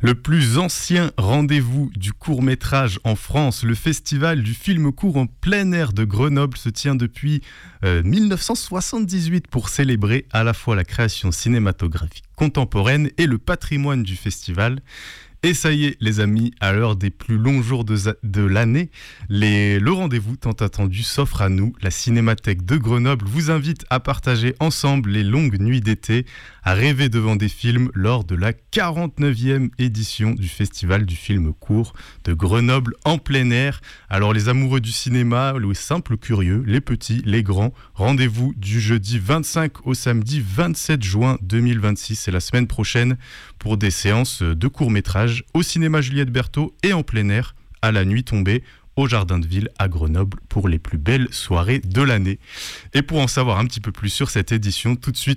Le plus ancien rendez-vous du court-métrage en France, le festival du film court en plein air de Grenoble se tient depuis 1978 pour célébrer à la fois la création cinématographique contemporaine et le patrimoine du festival. Et ça y est, les amis, à l'heure des plus longs jours de l'année, le rendez-vous tant attendu s'offre à nous. La Cinémathèque de Grenoble vous invite à partager ensemble les longues nuits d'été, à rêver devant des films lors de la 49e édition du Festival du film court de Grenoble en plein air. Alors les amoureux du cinéma, les simples curieux, les petits, les grands, rendez-vous du jeudi 25 au samedi 27 juin 2026, c'est la semaine prochaine, pour des séances de court-métrage au cinéma Juliette Berthaud et en plein air à la nuit tombée au Jardin de Ville à Grenoble pour les plus belles soirées de l'année. Et pour en savoir un petit peu plus sur cette édition, tout de suite